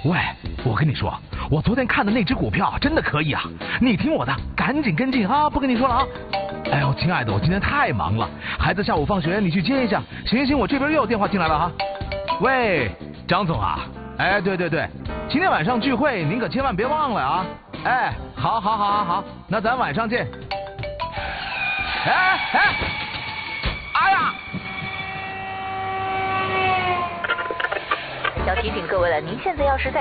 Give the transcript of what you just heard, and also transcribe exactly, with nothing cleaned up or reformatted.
喂，我跟你说，我昨天看的那只股票真的可以啊！你听我的，赶紧跟进啊！不跟你说了啊！哎呦，亲爱的，我今天太忙了，孩子下午放学你去接一下。行行，我这边又有电话进来了哈。喂，张总啊，哎，对对对，今天晚上聚会您可千万别忘了啊！哎，好，好，好，好，好，那咱晚上见。哎哎，哎呀！ 要提醒各位了，您现在要是在